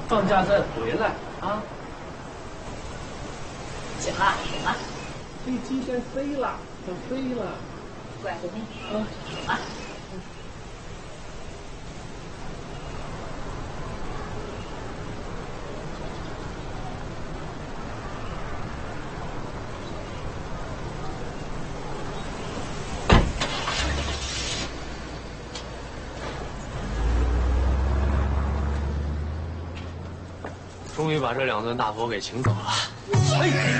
放假再回来啊。 行了，行了， 这鸡该飞了，要飞了。 乖乖妹，行了。 终于把这2尊大佛给请走了。哎。